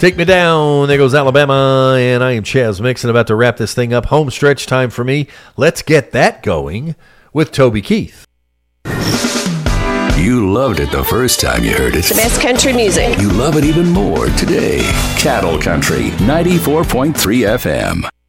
Take me down. There goes Alabama. And I am Chaz Mixon, about to wrap this thing up. Home stretch time for me. Let's get that going with Toby Keith. You loved it the first time you heard it. The best country music. You love it even more today. Cattle Country 94.3 FM.